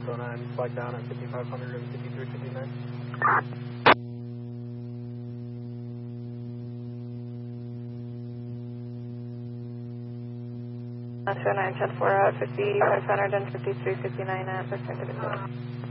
09, flag down at 5500 and 5359. 09, 10-4 out, 5500 and 5359 at perspective.